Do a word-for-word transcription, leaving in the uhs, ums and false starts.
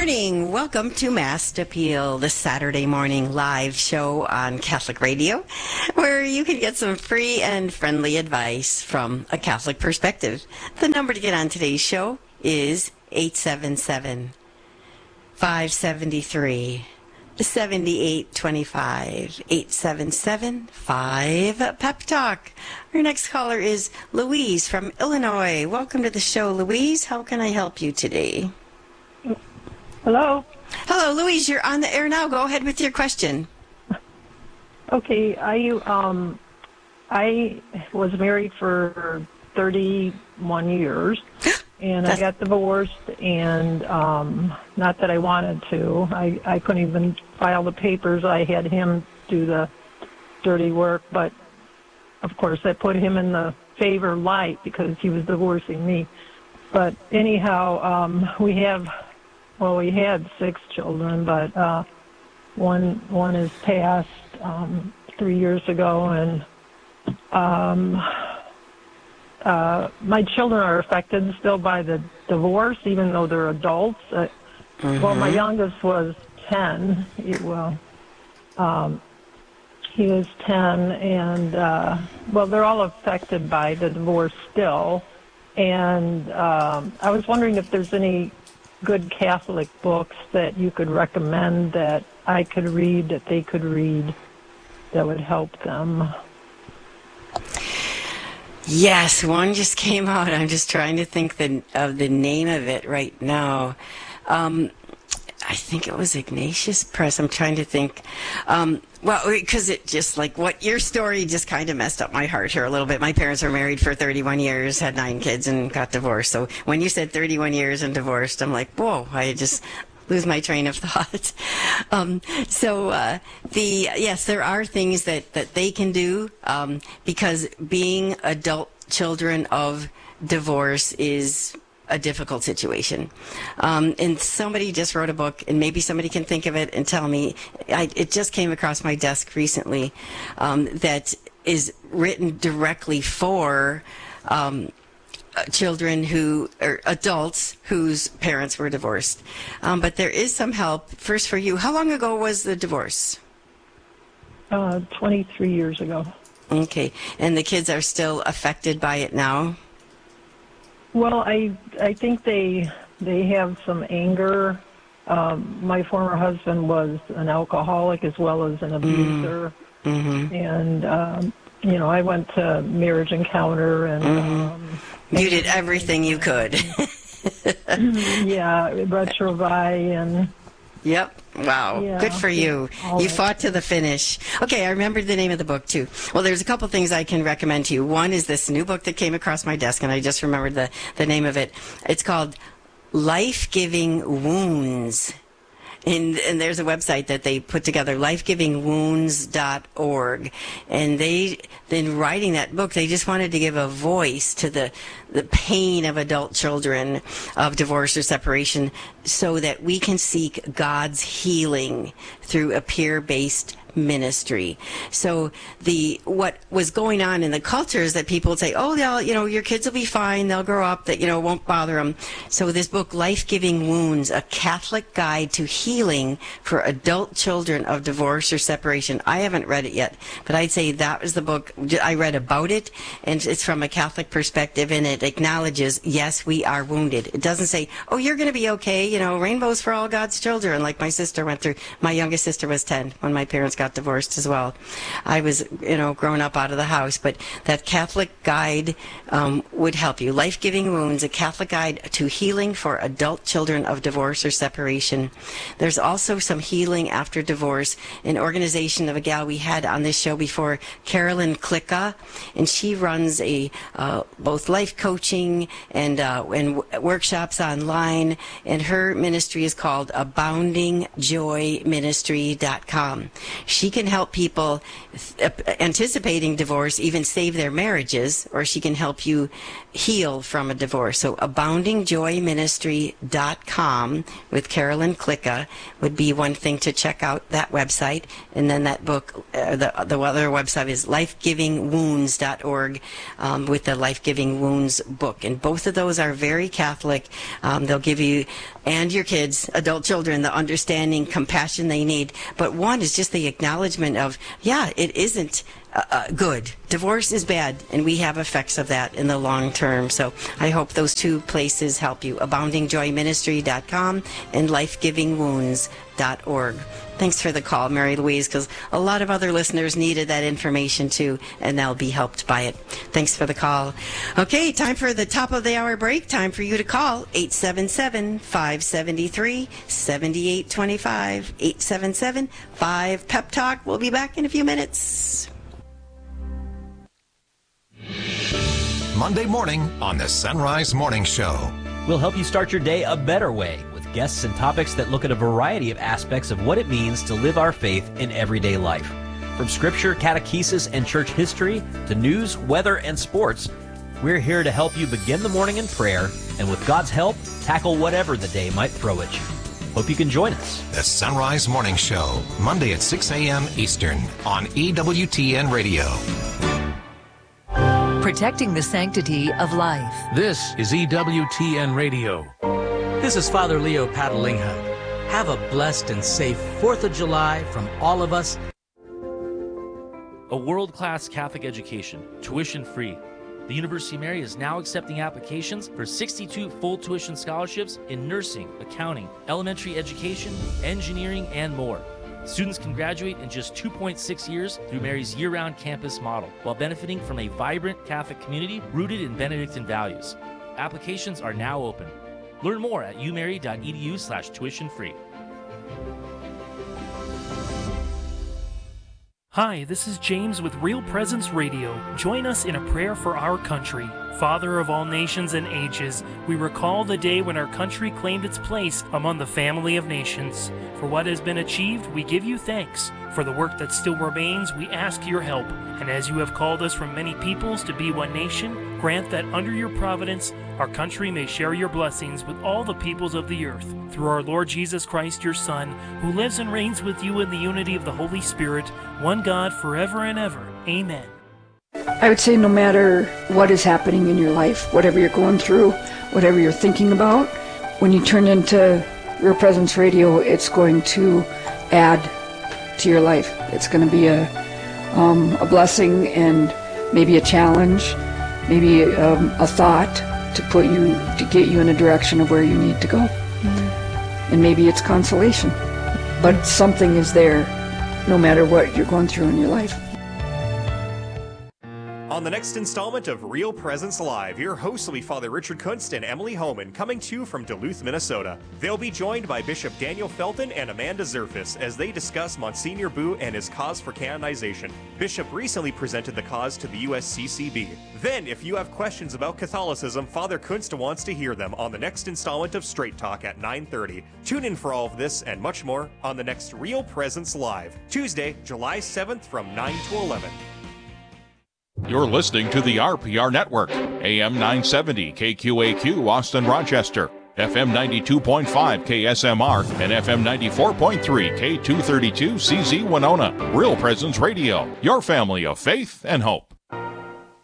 morning. Welcome to Mass Appeal, the Saturday morning live show on Catholic Radio, where you can get some free and friendly advice from a Catholic perspective. The number to get on today's show is eight seven seven, five seven three, seven eight two five, eight seven seven, five Pep Talk. Our next caller is Louise from Illinois. Welcome to the show, Louise. How can I help you today? Hello. Hello, Louise. You're on the air now. Go ahead with your question. Okay, I um, I was married for thirty-one years, and I got divorced. And um, not that I wanted to, I I couldn't even file the papers. I had him do the dirty work, but of course I put him in the favor light because he was divorcing me. But anyhow, um, we have. Well, we had six children, but uh, one one is passed um, three years ago, and um, uh, my children are affected still by the divorce, even though they're adults. Uh, mm-hmm. Well, my youngest was ten. He, well, um, he was ten, and uh, well, they're all affected by the divorce still. And um, I was wondering if there's any good Catholic books that you could recommend that I could read, that they could read, that would help them. Yes, one just came out. I'm just trying to think the, of the name of it right now. Um, I think it was Ignatius Press. I'm trying to think. Um, well, because it just like what your story just kind of messed up my heart here a little bit. My parents were married for thirty-one years, had nine kids, and got divorced. So when you said thirty-one years and divorced, I'm like, whoa, I just lose my train of thought. Um, so uh, the yes, there are things that, that they can do um, because being adult children of divorce is a difficult situation. Um, and somebody just wrote a book, and maybe somebody can think of it and tell me. I, it just came across my desk recently um, that is written directly for um, children who, or adults whose parents were divorced. Um, but there is some help. First for you, how long ago was the divorce? Uh, twenty-three years ago. Okay. And the kids are still affected by it now? Well, I I think they they have some anger. Um, my former husband was an alcoholic as well as an abuser, mm-hmm. and um, you know I went to Marriage Encounter and mm-hmm. um, you did everything you could. Yeah, Retrovi and. Yep. Wow. Yeah, good for you. You fought to the finish. Okay, I remembered the name of the book, too. Well, there's a couple things I can recommend to you. One is this new book that came across my desk, and I just remembered the, the name of it. It's called Life-Giving Wounds. And, and there's a website that they put together, life giving wounds dot org. And they, in writing that book, they just wanted to give a voice to the, the pain of adult children of divorce or separation so that we can seek God's healing through a peer-based ministry. So the what was going on in the culture is that people would say, oh, they'll, you know, your kids will be fine, they'll grow up, that, you know, won't bother them. So this book, Life-Giving Wounds, A Catholic Guide to Healing for Adult Children of Divorce or Separation. I haven't read it yet, but I'd say that was the book. I read about it, and it's from a Catholic perspective, and it acknowledges, yes, we are wounded. It doesn't say, oh, you're going to be okay, you know, rainbows for all God's children, like my sister went through. My youngest sister was ten when my parents got divorced as well. I was, you know, grown up out of the house, but that Catholic guide um, would help you. Life-Giving Wounds, A Catholic Guide to Healing for Adult Children of Divorce or Separation. There's also some healing after divorce, an organization of a gal we had on this show before, Carolyn Klicka, and she runs a uh, both life coaching and uh, and w- workshops online, and her ministry is called abounding joy ministry dot com. She can help people th- anticipating divorce even save their marriages, or she can help you heal from a divorce. So abounding joy ministry dot com with Carolyn Klicka would be one thing to check out, that website. And then that book, uh, the, the other website is life giving wounds dot org um, with the Life Giving Wounds book. And both of those are very Catholic. Um, they'll give you and your kids, adult children, the understanding, compassion they need. But one is just the acknowledgement of, yeah, it isn't uh, uh, good. Divorce is bad, and we have effects of that in the long term. So I hope those two places help you, abounding joy ministry dot com and life giving wounds dot org. Thanks for the call, Mary Louise, because a lot of other listeners needed that information too, and they'll be helped by it. Thanks for the call. Okay, time for the top of the hour break. Time for you to call eight seven seven, five seven three, seven eight two five. eight seven seven, five Pep Talk. We'll be back in a few minutes. Monday morning on the Sunrise Morning Show. We'll help you start your day a better way with guests and topics that look at a variety of aspects of what it means to live our faith in everyday life. From scripture, catechesis, and church history to news, weather, and sports, we're here to help you begin the morning in prayer and with God's help, tackle whatever the day might throw at you. Hope you can join us. The Sunrise Morning Show, Monday at six a.m. Eastern on E W T N Radio. Protecting the sanctity of life. This is E W T N Radio. This is Father Leo Patalinga. Have a blessed and safe fourth of July from all of us. A world-class Catholic education, tuition-free. The University of Mary is now accepting applications for sixty-two full tuition scholarships in nursing, accounting, elementary education, engineering, and more. Students can graduate in just two point six years through Mary's year-round campus model, while benefiting from a vibrant Catholic community rooted in Benedictine values. Applications are now open. Learn more at umary.edu slash tuition free. Hi, this is James with Real Presence Radio. Join us in a prayer for our country. Father of all nations and ages, we recall the day when our country claimed its place among the family of nations. For what has been achieved, we give you thanks. For the work that still remains, we ask your help. And as you have called us from many peoples to be one nation, grant that under your providence, our country may share your blessings with all the peoples of the earth. Through our Lord Jesus Christ, your Son, who lives and reigns with you in the unity of the Holy Spirit, one God forever and ever. Amen. I would say no matter what is happening in your life, whatever you're going through, whatever you're thinking about, when you turn into Real Presence Radio, it's going to add to your life. It's going to be a um, a blessing and maybe a challenge, maybe um, a thought to put you, to get you in a direction of where you need to go. Mm-hmm. And maybe it's consolation. But something is there no matter what you're going through in your life. On the next installment of Real Presence Live, your hosts will be Father Richard Kunst and Emily Homan, coming to you from Duluth, Minnesota. They'll be joined by Bishop Daniel Felton and Amanda Zerfis as they discuss Monsignor Boo and his cause for canonization. Bishop recently presented the cause to the U S C C B. Then, if you have questions about Catholicism, Father Kunst wants to hear them on the next installment of Straight Talk at nine thirty. Tune in for all of this and much more on the next Real Presence Live, Tuesday, July seventh from nine to eleven. You're listening to the R P R Network, A M nine seventy K Q A Q Austin Rochester, F M ninety-two point five K S M R, and F M ninety-four point three K two thirty-two C Z Winona. Real Presence Radio, your family of faith and hope.